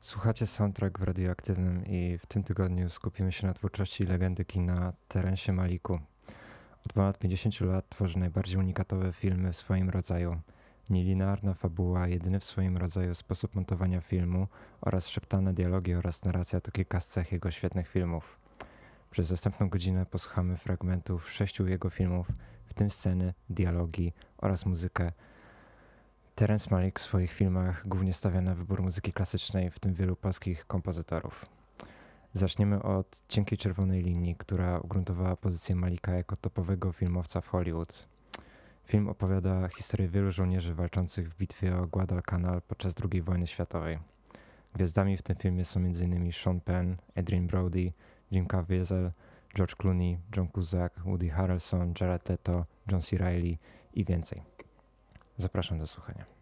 Słuchacie Soundtrack w Radioaktywnym i w tym tygodniu skupimy się na twórczości legendy kina Terencie Maliku. Od ponad 50 lat tworzy najbardziej unikatowe filmy w swoim rodzaju. Nielinearna fabuła, jedyny w swoim rodzaju sposób montowania filmu oraz szeptane dialogi oraz narracja to kilka z cech jego świetnych filmów. Przez następną godzinę posłuchamy fragmentów 6 jego filmów, w tym sceny, dialogi oraz muzykę. Terence Malick w swoich filmach głównie stawia na wybór muzyki klasycznej, w tym wielu polskich kompozytorów. Zaczniemy od Cienkiej Czerwonej Linii, która ugruntowała pozycję Malicka jako topowego filmowca w Hollywood. Film opowiada historię wielu żołnierzy walczących w bitwie o Guadalcanal podczas II wojny światowej. Gwiazdami w tym filmie są m.in. Sean Penn, Adrien Brody, Jim Caviezel, George Clooney, John Cusack, Woody Harrelson, Jared Leto, John C. Reilly i więcej. Zapraszam do słuchania.